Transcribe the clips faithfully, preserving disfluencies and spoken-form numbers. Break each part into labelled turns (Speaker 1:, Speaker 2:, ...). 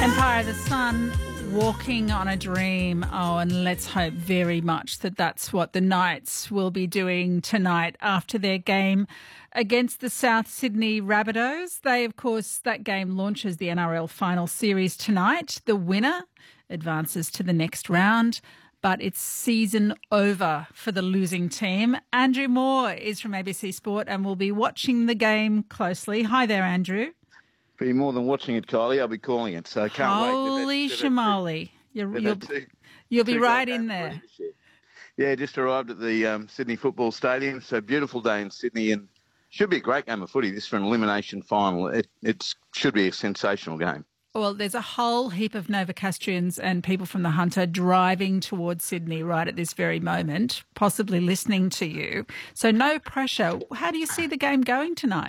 Speaker 1: Empire of the Sun, walking on a dream. Oh, and let's hope very much that that's what the Knights will be doing tonight after their game against the South Sydney Rabbitohs. They, of course, that game launches the N R L final series tonight. The winner advances to the next round, but it's season over for the losing team. Andrew Moore is from A B C Sport and will be watching the game closely. Hi there, Andrew.
Speaker 2: Be more than watching it, Kylie. I'll be calling it, so I can't
Speaker 1: Holy
Speaker 2: wait. Holy
Speaker 1: shamoly. You'll, you'll,
Speaker 2: two,
Speaker 1: you'll be
Speaker 2: two
Speaker 1: right in there.
Speaker 2: Yeah, just arrived at the um, Sydney Football Stadium. So beautiful day in Sydney, and should be a great game of footy. This for an elimination final. It it should be a sensational game.
Speaker 1: Well, there's a whole heap of Novocastrians and people from the Hunter driving towards Sydney right at this very moment, possibly listening to you. So no pressure. How do you see the game going tonight?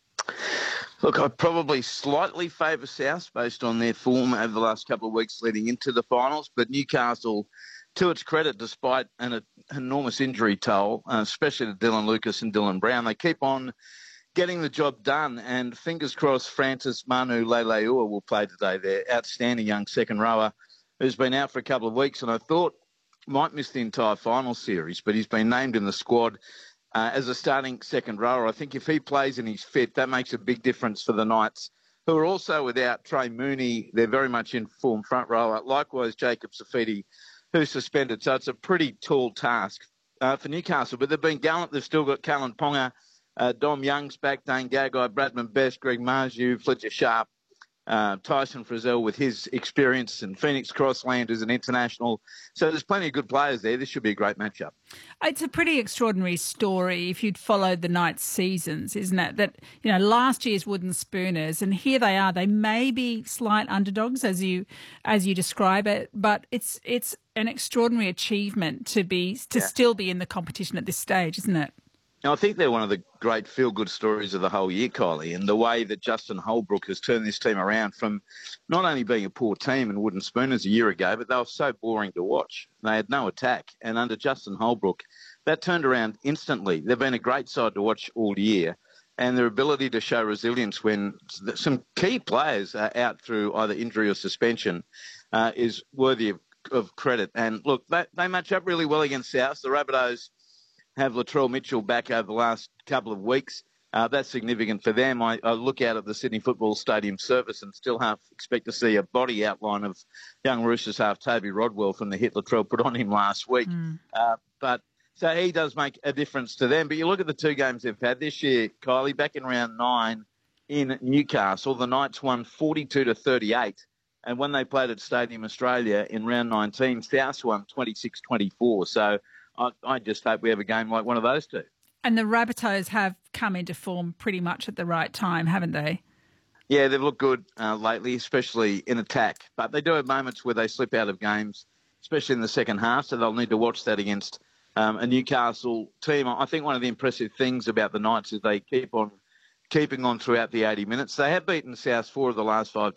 Speaker 2: Look, I probably slightly favour South based on their form over the last couple of weeks leading into the finals, but Newcastle, to its credit, despite an, an enormous injury toll, uh, especially to Dylan Lucas and Dylan Brown, they keep on getting the job done, and fingers crossed Francis Manu Leilua will play today. Their outstanding young second rower who's been out for a couple of weeks and I thought might miss the entire final series, but he's been named in the squad Uh, as a starting second rower. I think if he plays and he's fit, that makes a big difference for the Knights, who are also without Trey Mooney. They're very much in form front rower. Likewise, Jacob Safidi, who's suspended. So it's a pretty tall task uh, for Newcastle. But they've been gallant. They've still got Callan Ponga, uh, Dom Young's back, Dane Gagai, Bradman Best, Greg Marju, Fletcher Sharp, Uh, Tyson Frizzell with his experience, and Phoenix Crossland is an international. So there's plenty of good players there. This should be a great matchup.
Speaker 1: It's a pretty extraordinary story if you'd followed the Knights' seasons, isn't it? That, you know, last year's Wooden Spooners, and here they are. They may be slight underdogs, as you as you describe it, but it's it's an extraordinary achievement to be to yeah. still be in the competition at this stage, isn't it?
Speaker 2: Now, I think they're one of the great feel-good stories of the whole year, Kylie, and the way that Justin Holbrook has turned this team around from not only being a poor team in Wooden Spooners a year ago, but they were so boring to watch. They had no attack, and under Justin Holbrook, that turned around instantly. They've been a great side to watch all year, and their ability to show resilience when some key players are out through either injury or suspension uh, is worthy of, of credit. And look, they, they match up really well against South. The Rabbitohs have Latrell Mitchell back over the last couple of weeks. Uh, that's significant for them. I, I look out at the Sydney Football Stadium surface and still half expect to see a body outline of young Roosters half Toby Rodwell from the hit Latrell put on him last week. Mm. Uh, but so he does make a difference to them. But you look at the two games they've had this year, Kylie, back in round nine in Newcastle, the Knights won forty-two to thirty-eight. And when they played at Stadium Australia in round nineteen, South won twenty-six twenty-four. So I, I just hope we have a game like one of those two.
Speaker 1: And the Rabbitohs have come into form pretty much at the right time, haven't they?
Speaker 2: Yeah, they've looked good uh, lately, especially in attack. But they do have moments where they slip out of games, especially in the second half, so they'll need to watch that against um, a Newcastle team. I think one of the impressive things about the Knights is they keep on keeping on throughout the eighty minutes. They have beaten South four of the last five